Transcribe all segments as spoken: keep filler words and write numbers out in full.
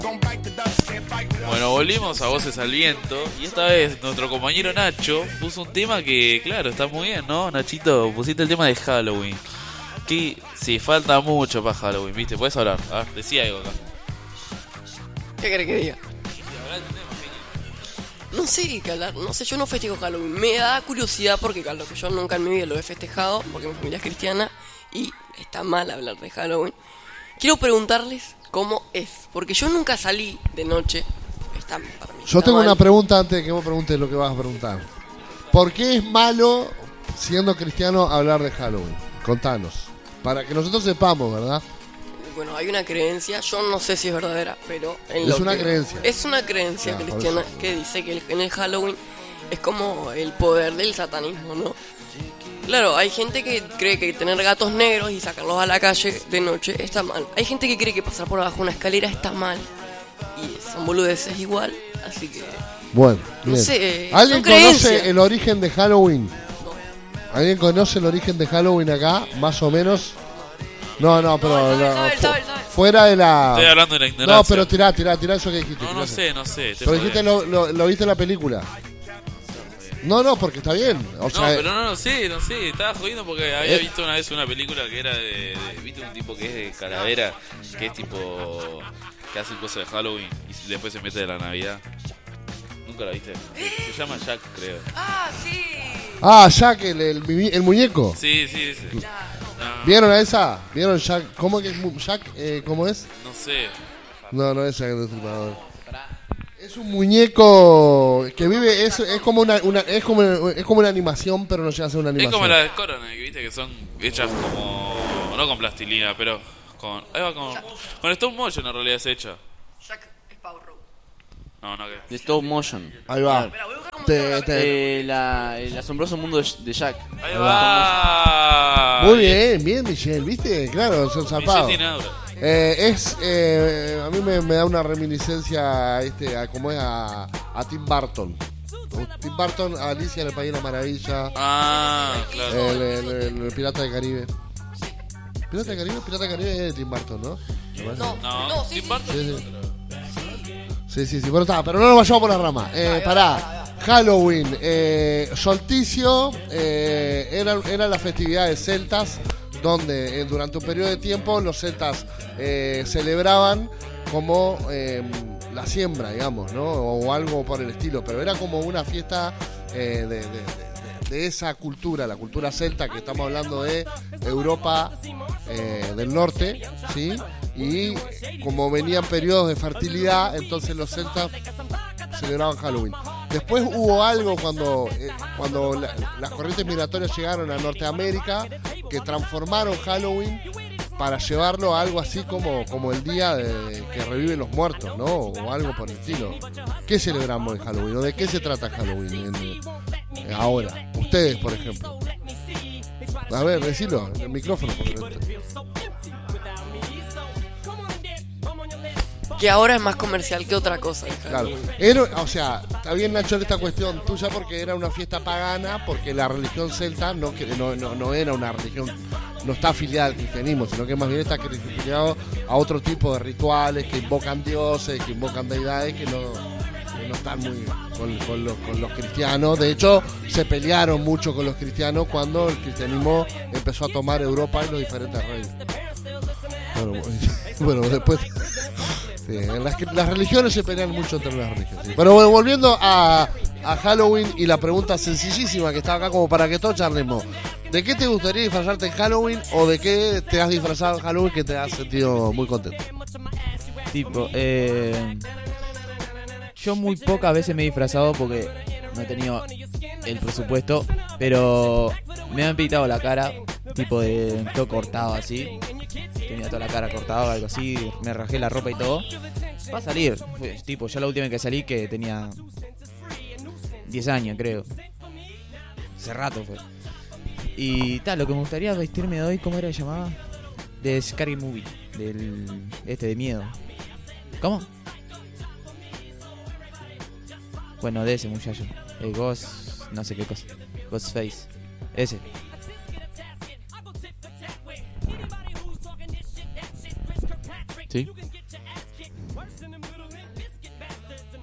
Bueno, volvimos a Voces al Viento. Y esta vez nuestro compañero Nacho puso un tema que, claro, está muy bien, ¿no? Nachito, pusiste el tema de Halloween. Que sí, falta mucho para Halloween, ¿viste? Puedes hablar. A ver, decía algo acá. ¿Qué querés que diga? No sé qué hablar, no sé, yo no festejo Halloween. Me da curiosidad porque, claro, que yo nunca en mi vida lo he festejado, porque mi familia es cristiana y está mal hablar de Halloween. Quiero preguntarles cómo es, porque yo nunca salí de noche. Está, para mí, yo está tengo mal. una pregunta antes de que vos preguntes lo que vas a preguntar. ¿Por qué es malo, siendo cristiano, hablar de Halloween? Contanos, para que nosotros sepamos, ¿verdad? Bueno, hay una creencia, yo no sé si es verdadera, pero... En es lo una que, creencia. Es una creencia ya, cristiana que dice que el, en el Halloween es como el poder del satanismo, ¿no? Claro, hay gente que cree que tener gatos negros y sacarlos a la calle de noche está mal. Hay gente que cree que pasar por abajo una escalera está mal. Y son boludeces igual, así que... Bueno, no bien. sé, ¿Alguien son conoce creencias. el origen de Halloween? No. ¿Alguien conoce el origen de Halloween acá? Más o menos... No, no, pero No, no, sabe, sabe, fu- sabe, sabe. fuera de la... Estoy hablando de la ignorancia. No, pero tirá, tirá, tirá eso que dijiste. No, tirá no eso. sé, no sé. Pero dijiste, lo, lo, lo viste en la película. No, no, porque está bien. O No, sea, pero no, no sé, no sé. Estaba jodiendo porque había Eh. visto una vez una película que era de, de- ¿viste un tipo que es de calavera? Que es tipo... que hace cosas de Halloween y después se mete de la Navidad. ¿Nunca la viste? Se, se llama Jack, creo. Ah, sí. Ah, Jack, el, el, mi- el muñeco. Sí, sí, sí. No, ¿Vieron a esa? ¿Vieron Jack? ¿Cómo que es mu- Jack? Eh, ¿Cómo es? no sé. No, no es Jack el Destripador. Es un muñeco que vive, es, es como una, una es como una, es como una animación, pero no llega a ser una Es animación. como la de Corona, que viste que son hechas como... no con plastilina, pero con... ahí va con... con stop motion en realidad es hecha. Jack Sparrow. No, no, que... De stop motion. Ahí va. Espera, voy a buscar cómo Te- se llama la te- Eh, la, el asombroso mundo de, de Jack. Ahí va. Muy bien, bien, Michelle, ¿viste? Claro, son zapados. Michelle tiene aura. Eh, es, eh, a mí me, me da una reminiscencia a este, a, como es a, a Tim Burton. Tim Burton, Alicia en el País de la Maravilla, Ah, claro. el, el, el- el Pirata del Caribe. ¿Pirata del Caribe? Pirata del Caribe es de Tim Burton, ¿no? Me parece. No, No, no, sí, Tim sí. Burton. Sí, sí. Sí, sí, sí, bueno, está, pero no nos vayamos por la rama. Eh, pará, Halloween, eh, solsticio, eh, eran era las festividades celtas, donde eh, durante un periodo de tiempo los celtas eh, celebraban como eh, la siembra, digamos, ¿no? O algo por el estilo, pero era como una fiesta eh, de, de- de- de esa cultura, la cultura celta, que estamos hablando de Europa eh, del norte, ¿sí? Y como venían periodos de fertilidad, entonces los celtas celebraban Halloween. Después hubo algo cuando, eh, cuando la- las corrientes migratorias llegaron a Norteamérica, que transformaron Halloween para llevarlo a algo así como, como el día de, que reviven los muertos, ¿no? O algo por el estilo. ¿Qué celebramos en Halloween? ¿O de qué se trata Halloween en- en- ahora? Ustedes, por ejemplo. A ver, decilo, en el micrófono. Porque no te- Que ahora es más comercial que otra cosa. el Claro. Halloween. Era, o sea, está bien, Nacho, esta cuestión tuya porque era una fiesta pagana, porque la religión celta no, que- no, no, no era una religión, no está afiliada al cristianismo, sino que más bien está afiliado a otro tipo de rituales que invocan dioses, que invocan deidades que no, que no están muy con, con los, con los cristianos. De hecho, se pelearon mucho con los cristianos cuando el cristianismo empezó a tomar Europa en los diferentes reinos. Bueno, bueno, después... Sí, las, las religiones se pelean mucho entre las religiones. Sí. Pero bueno, volviendo a, a Halloween y la pregunta sencillísima que está acá como para que todos charlemos. ¿De qué te gustaría disfrazarte en Halloween o de qué te has disfrazado en Halloween que te has sentido muy contento? Tipo, eh, yo muy pocas veces me he disfrazado porque no he tenido el presupuesto, pero me han pintado la cara, tipo de todo cortado así. Tenía toda la cara cortada, algo así, me rajé la ropa y todo. Va a salir, fue, tipo, ya la última vez que salí que tenía diez años, creo. Hace rato fue. Y tal, lo que me gustaría vestirme de hoy, ¿cómo era llamada? De Scary Movie, del este de miedo. ¿Cómo? Bueno, de ese muchacho. El Ghost, no sé qué cosa. Ghostface. Ese. ¿Sí?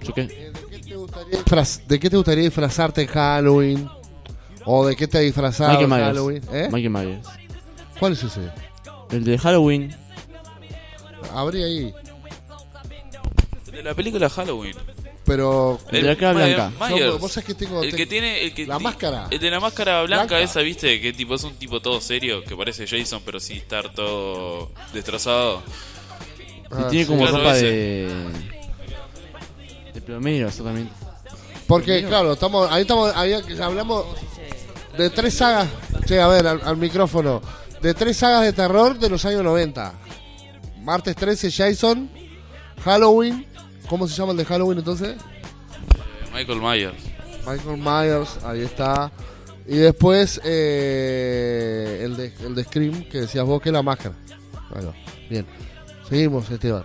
¿Yo qué? ¿De qué te gustaría, disfraz- ¿De qué te gustaría disfrazarte en Halloween? ¿O de qué te disfrazabas Michael en Myers. Halloween? ¿Eh? Michael Myers. ¿Cuál es ese? El de Halloween. Abrí ahí. De la película Halloween. Pero... El de la cara Myers- blanca. Myers. Yo, vos sabés que tengo... El te- que tiene. El que La ti- máscara. El de la máscara blanca, Blanca. esa, viste, que tipo es un tipo todo serio, que parece Jason, pero sin estar todo destrozado. Ah, y tiene sí. como Claro, ropa ese. de. De plomero, exactamente. Porque, claro, estamos, ahí estamos, ahí hablamos de tres sagas, sí, a ver, al, al micrófono, de tres sagas de terror de los años noventa. Martes trece, Jason, Halloween, ¿cómo se llama el de Halloween entonces? Eh, Michael Myers. Michael Myers, ahí está. Y después eh, el, de, el de Scream, que decías vos que es la máscara. Bueno, bien. Seguimos, Esteban.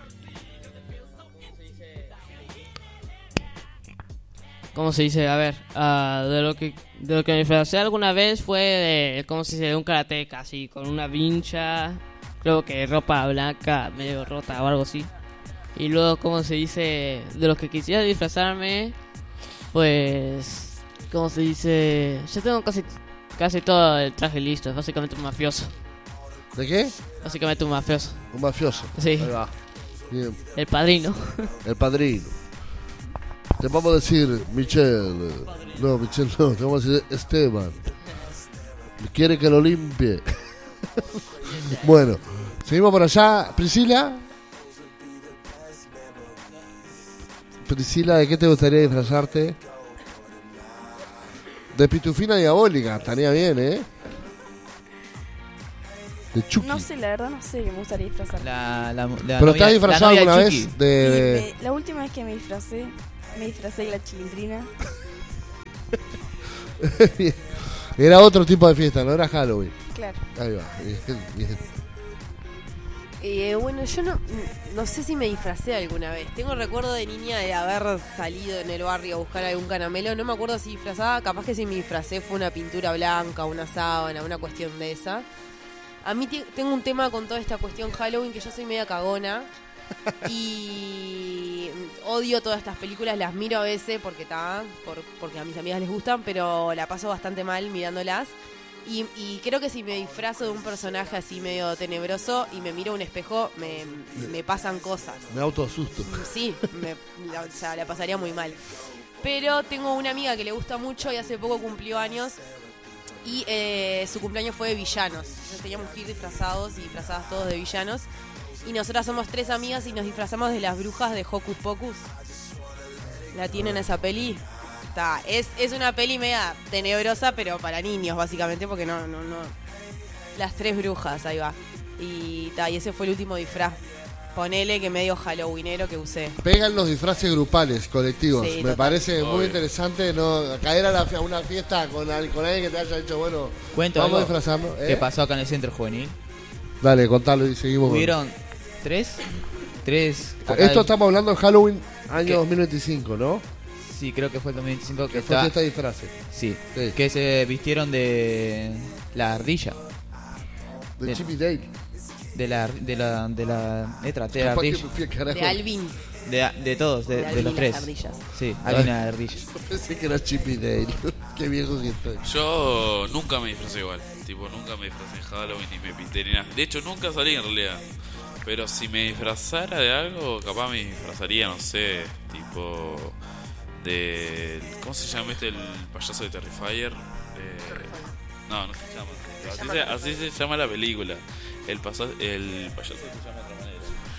¿Cómo se dice? A ver, ah, de lo que de lo que me disfracé alguna vez fue de, ¿cómo se dice? De un karateca, así, con una vincha, creo que ropa blanca, medio rota o algo así. Y luego, ¿cómo se dice? De los que quisiera disfrazarme, pues, ¿cómo se dice? Ya tengo casi casi todo el traje listo, es básicamente un mafioso. ¿De qué? Básicamente un mafioso. Un mafioso. Sí. Ahí va. Bien. El padrino. El padrino. Te vamos a decir Michelle. No, Michelle no. Te vamos a decir Esteban. Quiere que lo limpie. Bueno, seguimos por allá. Priscila. Priscila, ¿de qué te gustaría disfrazarte? De Pitufina Diabólica. Estaría bien, ¿eh? De Chucky. No sé, la verdad no sé, me gustaría disfrazar. La, la, la ¿Pero novia- estás disfrazado la novia alguna de Chucky. vez? De, Sí, de- me- la última vez que me disfracé, me disfracé de la chilindrina. Era otro tipo de fiesta, no era Halloween. Claro. Ahí va. Bien, bien. Eh, bueno, yo no, no sé si me disfracé alguna vez. Tengo recuerdo de niña de haber salido en el barrio a buscar algún caramelo. No me acuerdo si disfrazaba. Capaz que si me disfracé fue una pintura blanca, una sábana, una cuestión de esa. A mí te- tengo un tema con toda esta cuestión Halloween, que yo soy media cagona. Y odio todas estas películas, las miro a veces porque, ta, por, porque a mis amigas les gustan, pero la paso bastante mal mirándolas. Y, y creo que si me disfrazo de un personaje así medio tenebroso y me miro a un espejo, me, me pasan cosas. Me autoasusto. Sí, me, la, o sea, la pasaría muy mal. Pero tengo una amiga que le gusta mucho y hace poco cumplió años. Y eh, su cumpleaños fue de villanos. Entonces teníamos que ir disfrazados y disfrazadas todos de villanos. Y nosotras somos tres amigas y nos disfrazamos de las brujas de Hocus Pocus. ¿La tienen esa peli? Ta, es, es una peli media tenebrosa, pero para niños, básicamente, porque no, no, no. Las tres brujas, ahí va. Y, ta, y ese fue el último disfraz. Ponele que medio halloweenero que usé. Pegan los disfraces grupales, colectivos. Sí, Me total. parece muy Obvio. interesante no caer a, la fie- a una fiesta con, al- con alguien que te haya dicho, bueno, Cuento vamos a algo disfrazarnos. ¿eh? que pasó acá en el centro juvenil. Dale, contalo y seguimos. con- Hubieron tres, tres. acá Esto de- estamos hablando de Halloween año ¿Qué? dos mil veinticinco, ¿no? Sí, creo que fue el dos mil veinticinco que Que fue estaba. fiesta de disfraces. Sí, Sí. que se vistieron de la ardilla. De Bien. Chip y Dale. De la, de la, de la letra T de Capaz que ardilla. me fui al carajo. De Alvin. De, de todos, de, De de Alvin los y tres. las ardillas. Sí, Alvin y las ardillas. Pensé que era Chip y Dale. Qué viejo que estoy. Yo nunca me disfracé igual. Tipo, nunca me disfracé en Halloween ni me pinté ni nada. De hecho, nunca salí en realidad. Pero si me disfrazara de algo, capaz me disfrazaría, no sé, tipo. De. ¿Cómo se llama este? El payaso de Terrifier. Eh, no, no se llama. Así se, así se llama la película. El, pasa, el payaso se llama de otra manera.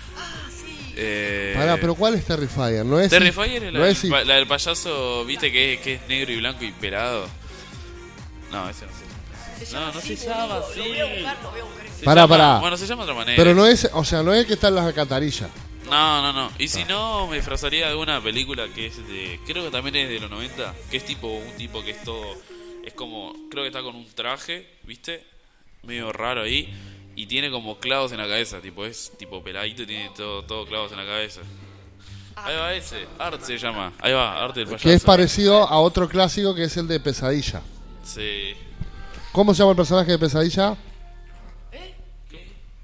Eh, Pará, pero ¿cuál es Terrifier? ¿No es Terrifier es la, no del es pa- la del payaso, viste, que es, que es negro y blanco y pelado. No, ese no se llama. No, no se llama así. Se Pará, llama- pará. Bueno, se llama de otra manera. Pero no es, o sea, no es el que está en las alcantarillas. No, no, no. Y si no, me disfrazaría de una película que es de. Creo que también es de los noventa. Que es tipo un tipo que es todo. Es como. Creo que está con un traje, ¿viste? Medio raro ahí. Y tiene como clavos en la cabeza. Tipo, es tipo peladito y tiene todo, todo clavos en la cabeza. Ahí va ese. Art se llama. Ahí va, Art del payaso. Que es parecido a otro clásico que es el de Pesadilla. Sí. ¿Cómo se llama el personaje de Pesadilla? ¿Eh?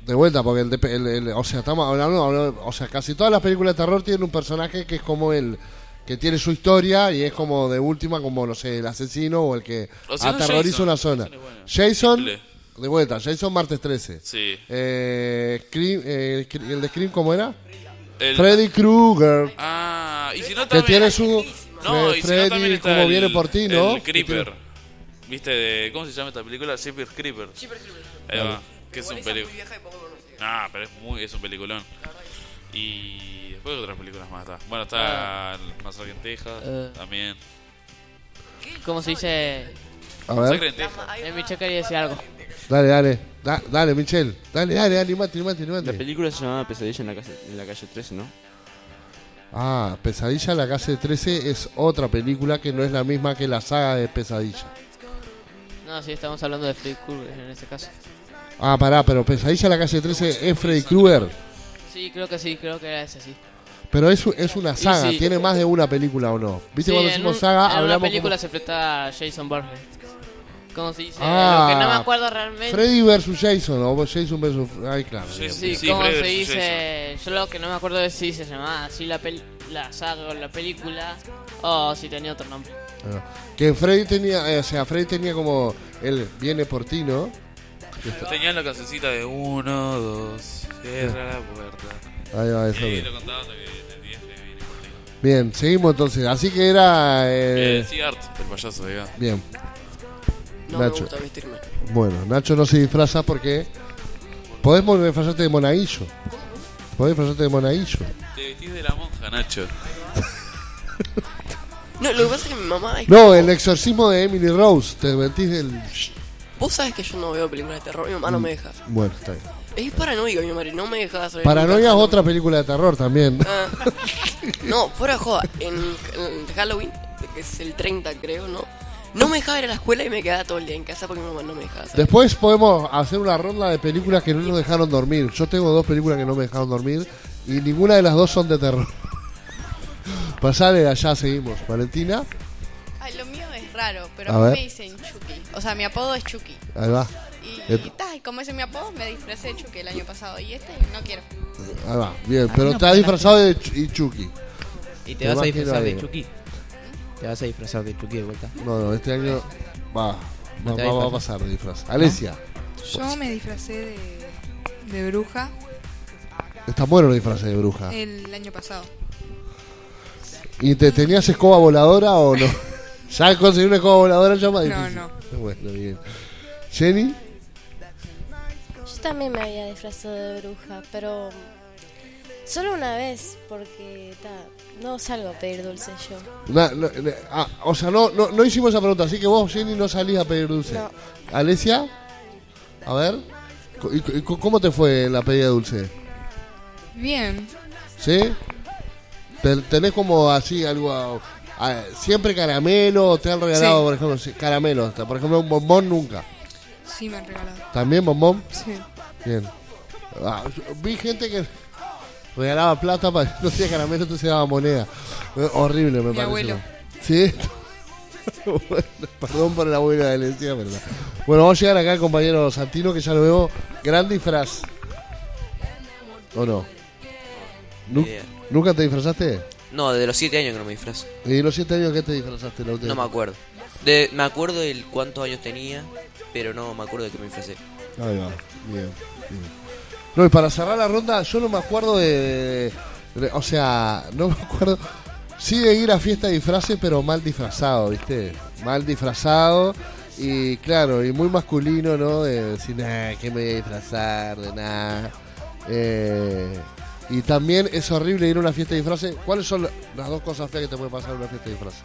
De vuelta, porque el, de- el- el- o sea, estamos hablando, hablando- o sea, casi todas las películas de terror tienen un personaje que es como el que tiene su historia y es como de última, como no sé, el asesino o el que O sea, no aterroriza Jason. una zona. Jason es bueno. Jason, Le- de vuelta, Jason martes trece. Sí. Eh, Scream- eh, el de Scream, ¿cómo era? El- Freddy Krueger. Ah, y si no Que también... tiene su No, Fre- y si no también Freddy, está como el, viene por ti, ¿no? el Creeper. ¿Viste? De, ¿cómo se llama esta película? Jeepers Creeper. Ahí va. Que es un película. Ah, pero es muy, es un peliculón. Y después otras películas más está. Bueno, está el Masacre en Texas Eh. también. ¿Cómo se dice? A Masacre ver, en Texas. Eh, Micho quería decir algo. dale, dale. Da- dale, Michelle. Dale, dale, animate, animate, La animate. película se llamaba Pesadilla en la calle, en la calle trece, ¿no? Ah, Pesadilla en la calle trece es otra película que no es la misma que la saga de Pesadilla. No, sí, estamos hablando de Freddy Krueger en este caso. Ah, pará, pero Pesadilla en la calle trece es Freddy Krueger. Sí, creo que sí, creo que era ese, sí. Pero es, es una saga, sí. tiene más de una película o no. ¿Viste Sí, cuando en decimos un- saga? en una Hablamos película como se enfrenta a Jason Borges. ¿Cómo se dice? Ah, Lo que no me acuerdo realmente. Freddy versus Jason o Jason versus... Ay, claro. Sí, bien. Sí, Sí, ¿cómo Freddy se versus dice? Yo lo que no me acuerdo es si se llamaba así la, pel la saga o la película o si tenía otro nombre. Ah, que Freddy tenía, eh, o sea, Freddy tenía como... Él viene por ti, ¿no? Tenía la casecita de uno, dos, cierra la puerta. Ahí va, eso Y ahí bien. lo contaba hasta que entendías que viene por ti. Bien, seguimos entonces. Así que era... eh, Eh, sí, Art, el payaso, diga. bien. No Nacho. me gusta vestirme. Bueno, Nacho no se disfraza porque... Podés mon- disfrazarte de monaguillo. Podés disfrazarte de monaguillo. Te vestís de la monja, Nacho. No, lo que pasa es que mi mamá es... No, el exorcismo de Emily Rose. Te metís del... Vos sabés que yo no veo películas de terror, mi mamá no me deja. Bueno, está bien. Es paranoica mi madre, no me deja hacer Paranoia es otra película de terror también. Ah. No, fuera de joda, en, en Halloween, que es el treinta creo, ¿no? No me dejaba ir a la escuela y me quedaba todo el día en casa porque mi mamá no me dejaba hacer. Después podemos hacer una ronda de películas que no nos dejaron dormir. Yo tengo dos películas que no me dejaron dormir y ninguna de las dos son de terror. Pasale, allá seguimos. Valentina, Ay, lo mío es raro, pero A a, mí ver. me dicen Chucky. O sea, mi apodo es Chucky. ahí va. Y, Eh. y, ta, y como ese es mi apodo, me disfracé de Chucky el año pasado. Y este no quiero. Ahí va, bien. Pero está disfrazado de Ch- y Chucky. ¿Y te Me vas a imagino disfrazar ahí. de Chucky? ¿Te vas a disfrazar de Chucky de vuelta? No, no, este año va. No Va, te va- va a disfrazas. pasar de disfraz. Alesia, Yo me disfracé de, de bruja está bueno el disfraz de bruja. el año pasado. ¿Y te tenías escoba voladora o no? ¿Ya conseguí una escoba voladora ya más No, difícil? no. Bueno, bien. Jenny, Yo también me había disfrazado de bruja, pero solo una vez, porque ta, no salgo a pedir dulces yo. Na- no, no, ah, o sea, no, no, no hicimos esa pregunta, así que vos, Jenny, no salís a pedir dulce. No. Alesia, a ver, co- y- y co- ¿cómo te fue la pedida de dulce? Bien. ¿Sí? Te- ¿Tenés como así algo, ah, ah, siempre caramelo, te han regalado, Sí. por ejemplo, sí, caramelo, por ejemplo, un bombón nunca? Sí, me han regalado. ¿También bombón? Sí. Bien. Ah, yo- vi gente que regalaba plata para no hacía caramelo, entonces daba moneda. Eh, horrible, me Mi parece. abuelo. ¿Sí? Bueno, perdón por el abuelo de Alesia, pero no. Bueno, vamos a llegar acá al compañero Santino, que ya lo veo. Gran disfraz. ¿O no? Nu- idea. ¿Nunca te disfrazaste? No, desde los siete años que no me disfrazo. ¿Y de los siete años qué te disfrazaste la última No me vez? acuerdo. De, me acuerdo de cuántos años tenía, pero no me acuerdo de que me disfracé. Ahí va, bien, bien. No, y para cerrar la ronda, yo no me acuerdo de, de- de- o sea, no me acuerdo, sí de ir a fiesta de disfraces, pero mal disfrazado, ¿viste? Mal disfrazado y claro, y muy masculino, ¿no? De decir, nah, ¿qué me voy a disfrazar? De nada. Eh, y también es horrible ir a una fiesta de disfraces. ¿Cuáles son la- las dos cosas feas que te puede pasar en una fiesta de disfraces?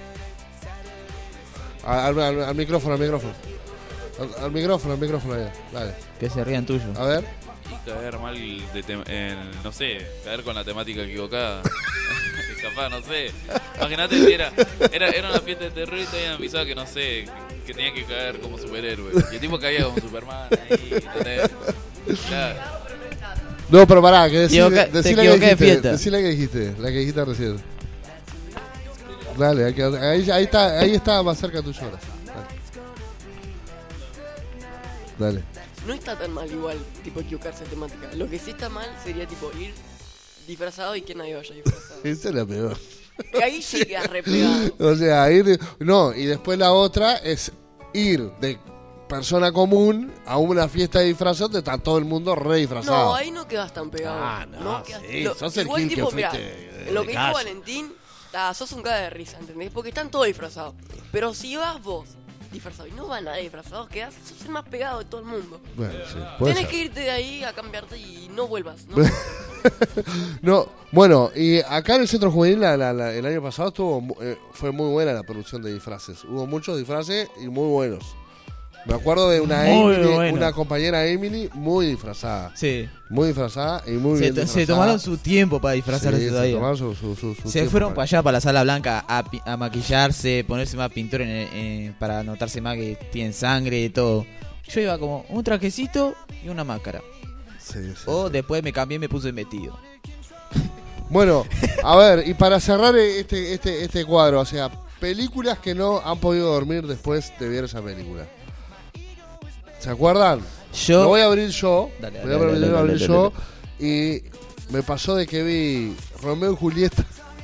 Al, al- al micrófono, al micrófono. Al, al micrófono, al micrófono, ahí, dale. Que se rían tuyo. A ver. Y caer mal, de tem- en, no sé, caer con la temática equivocada. Capaz, no sé. Imagínate si era, era, era una fiesta de terror y te habían avisado que, no sé, que tenía que caer como superhéroe. Y el tipo caía como Superman ahí, ¿entendés? Claro. No, pero pará, que decí, Equivoca- decí te la que equivoqué de dijiste, fiesta. decí la que dijiste, la que dijiste recién. Dale, hay que- ahí, ahí está, ahí está más cerca tuyo ahora. Dale. Dale. no está tan mal igual, tipo, equivocarse de temática. Lo que sí está mal sería, tipo, ir disfrazado y que nadie vaya disfrazado. Esa es la peor. Ahí sí quedas replegado. O sea, ir... No, y después la otra es ir de persona común a una fiesta de disfraces donde está todo el mundo re disfrazado. No, ahí no quedas tan pegado. Ah, no, quedas- sí, lo- sos el igual, Gil tipo, que mirá, fuiste de- lo de que calle. dijo Valentín, ta, sos un caga de risa, ¿entendés? Porque están todos disfrazados. Pero si vas vos disfrazado y no va nadie disfrazado, quedás, sos el más pegado de todo el mundo. Bueno, sí, puede Tenés ser. que irte de ahí a cambiarte y no vuelvas, ¿no? No, bueno, y acá en el Centro Juvenil la- la- la- el año pasado estuvo mu- eh, fue muy buena la producción de disfraces. Hubo muchos disfraces y muy buenos. Me acuerdo de una Muy Emily, bueno. una compañera Emily muy disfrazada. Sí. Muy disfrazada y muy Se, bien to- se disfrazada. tomaron su tiempo para disfrazarse Sí, se todavía. tomaron su- su- su- su se tiempo fueron para- para allá, para la sala blanca, a, pi- a maquillarse, ponerse más pintura en el- en- para notarse más que tienen sangre y todo. Yo iba como un trajecito y una máscara. Sí, sí, o después me cambié y me puse vestido. Bueno, a ver, y para cerrar este, este, este cuadro, o sea, películas que no han podido dormir después de ver esa película. ¿Se acuerdan? Yo- Lo voy a abrir yo. Dale, voy a dale, abrir, dale, voy a abrir dale, yo. Y me pasó de que vi Romeo y Julieta.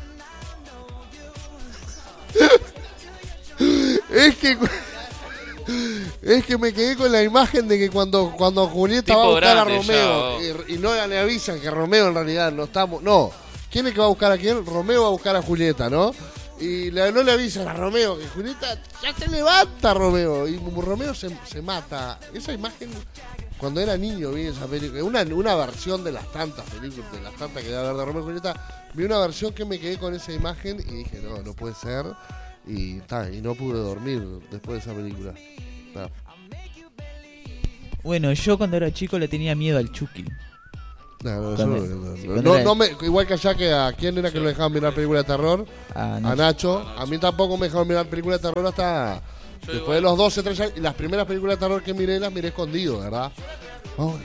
Es que es que me quedé con la imagen de que cuando, cuando Julieta Tipo va a buscar grande a Romeo ya, y, y no le avisan que Romeo en realidad no estamos. No. ¿Quién es que va a buscar a quién? Romeo va a buscar a Julieta, ¿no? Y le- no le avisan a Romeo que Julieta ya se levanta, Romeo. Y Romeo se, se mata. Esa imagen, cuando era niño vi esa película. Una, una versión de las tantas películas, de las tantas que debe haber de Romeo y Julieta. Vi una versión que me quedé con esa imagen y dije, no, no puede ser. Y, ta, y no pude dormir después de esa película. Ta. Bueno, yo cuando era chico le tenía miedo al Chucky. No, no, eso Cuando- no, no, sí, no, cuando no, era- no me, igual que allá que a quién era que lo dejaban mirar película de terror. A A Nacho. Nacho. A mí tampoco me dejaron mirar película de terror hasta Yo después igual. de los doce, trece años. Y las primeras películas de terror que miré las miré escondido, ¿verdad? Vamos.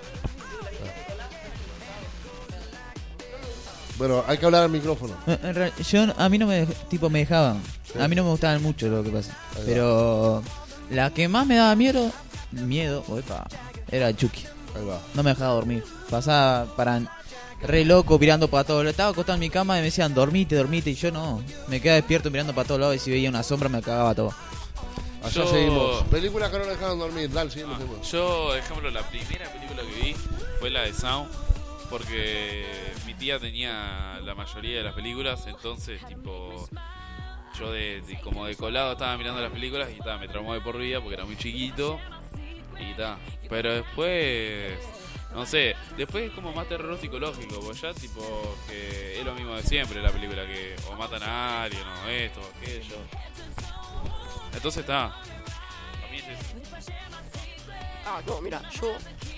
Bueno, hay que hablar al micrófono. No, en real- yo a mí no me tipo me dejaban. Sí. A mí no me gustaban mucho lo que pasa. Ahí va. Pero la que más me daba miedo, miedo, opa, era Chucky. Ahí va. No me dejaba dormir. Pasaba para re loco mirando para todos lados. Estaba acostado en mi cama y me decían dormite, dormite y yo no. Me quedaba despierto mirando para todos lados y si veía una sombra me cagaba todo. Allá Yo- seguimos. Películas que no dejaron dormir. Dale, seguimos. seguimos. Yo, por ejemplo, la primera película que vi fue la de Sound, porque mi tía tenía la mayoría de las películas, entonces, tipo, yo de, de- como de colado estaba mirando las películas y ta, me traumó de por vida porque era muy chiquito y ta. Pero después, no sé, después es como más terror psicológico, porque ya, tipo, que es lo mismo de siempre la película, que o matan a alguien o esto o aquello. Entonces está. A mí es eso. Ah, no, mira, yo.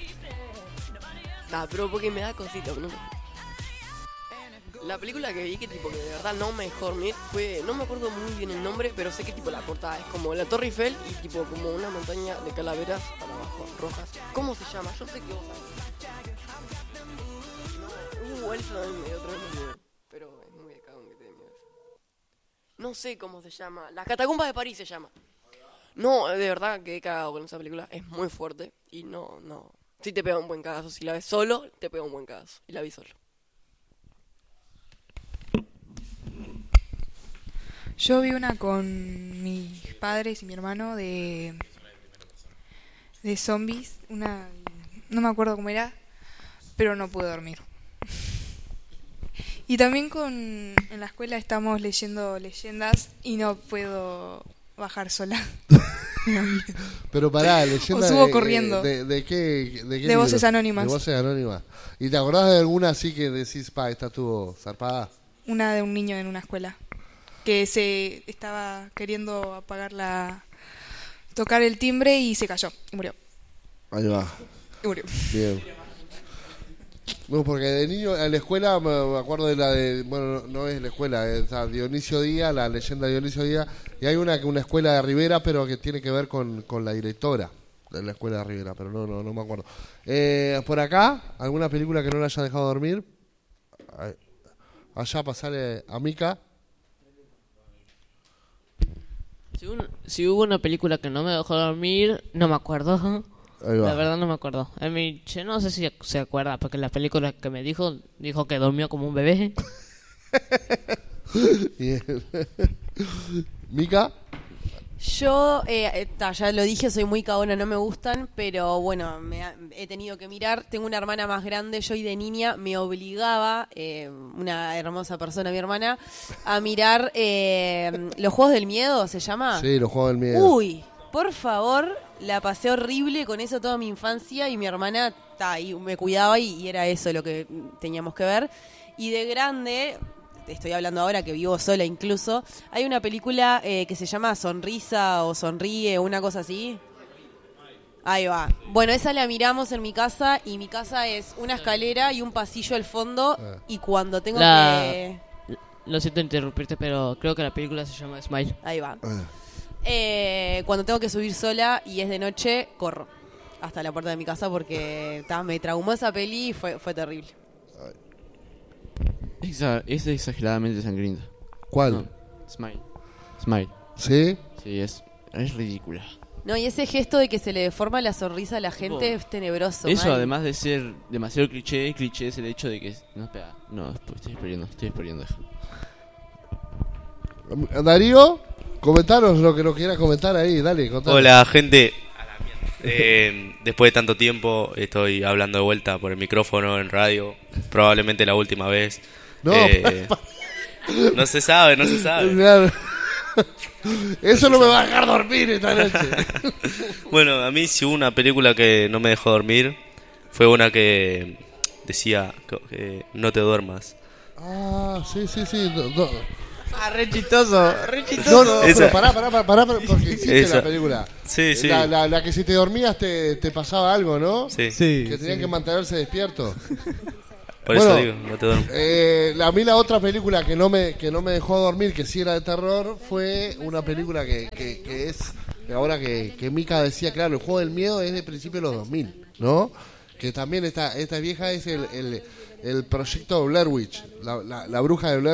Ah, pero porque me da cosita, ¿no? La película que vi que tipo que de verdad no me dejó dormir fue, no me acuerdo muy bien el nombre, pero sé que tipo la portada es como la Torre Eiffel y tipo como una montaña de calaveras para abajo, rojas. ¿Cómo se llama? Yo sé que vos sabés. No, uh, eso también me dio otra vez miedo, pero es muy de cagón que te dé miedo eso. No sé cómo se llama, Las Catacumbas de París se llama. No, de verdad que he cagado con esa película, es muy fuerte y no, no. Sí te pega un buen cagazo, si la ves solo, te pega un buen cagazo, y la vi solo. Yo vi una con mis padres y mi hermano de de zombies, una no me acuerdo cómo era, pero no pude dormir. Y también con en la escuela estamos leyendo leyendas y no puedo bajar sola. Me da miedo. Pero pará, leyenda O subo de, corriendo. De, de qué, de qué De libro? Voces Anónimas. De Voces Anónimas. ¿Y te acordás de alguna así que decís, pa, esta estuvo zarpada? Una de un niño en una escuela que se estaba queriendo apagar la tocar el timbre y se cayó y murió. Ahí va. Y murió. Bien. No, porque de niño en la escuela me me acuerdo de la de, bueno, no, no es la escuela, es a Dionisio Díaz, la leyenda de Dionisio Díaz, y hay una una escuela de Rivera, pero que tiene que ver con, con la directora de la escuela de Rivera, pero no no no me acuerdo. Eh, por acá, ¿alguna película que no la haya dejado dormir? Ay, allá pasale a Mica. Si, un- si hubo una película que no me dejó dormir, no me acuerdo. Ahí va. La verdad no me acuerdo. En mi che no sé si se acuerda, porque en la película que me dijo, dijo que durmió como un bebé. Bien. Mica. Yo, eh, eh, ta, ya lo dije, soy muy cagona, no me gustan, pero bueno, me ha- he tenido que mirar. Tengo una hermana más grande, yo y de niña me obligaba, eh, una hermosa persona, mi hermana, a mirar eh, Los Juegos del Miedo, ¿se llama? Sí, los juegos del miedo. Uy, por favor, la pasé horrible con eso toda mi infancia y mi hermana ta, y me cuidaba y, y era eso lo que teníamos que ver. Y de grande, te estoy hablando ahora que vivo sola incluso, hay una película eh, que se llama Sonrisa o Sonríe, una cosa así. Ahí va. Bueno, esa la miramos en mi casa y mi casa es una escalera y un pasillo al fondo y cuando tengo La- que... Lo siento interrumpirte, pero creo que la película se llama Smile. Ahí va. Eh, cuando tengo que subir sola y es de noche, corro hasta la puerta de mi casa porque ta, me traumó esa peli y fue, fue terrible. Esa, es exageradamente sangrienta. ¿Cuál? No, Smile. Smile. ¿Sí? Sí, es, es ridícula. No, y ese gesto de que se le deforma la sonrisa a la gente es tenebroso. Eso, mal. además de ser demasiado cliché, cliché es el hecho de que... No, espera. No, estoy perdiendo, estoy perdiendo. Darío, comentaros lo que nos quieras comentar ahí, dale, contanos. Hola, gente. Eh, después de tanto tiempo estoy hablando de vuelta por el micrófono en radio. Probablemente la última vez. No, Eh, no se sabe, no se sabe. Claro. Eso no me va a dejar dormir esta noche. Bueno, a mí si hubo una película que no me dejó dormir, fue una que decía que, que no te duermas. Ah, sí, sí, sí. do- do- Ah, re chistoso, re No, chistoso. no, Esa- pero pará, pará, pará, pará, porque existe Esa- la película. Sí, sí. La, la, la que si te dormías te, te pasaba algo, ¿no? Sí. Sí, Que tenían sí. que mantenerse despiertos. Por Bueno, eso digo, no te duermas. Eh, a mí la otra película que no me que no me dejó dormir, que sí era de terror, fue una película que, que, que es, ahora que, que Mika decía, claro, el juego del miedo es de principios de los dos mil, ¿no? Que también esta, esta vieja es el, el, el proyecto Blair Witch, la, la, la bruja de Blair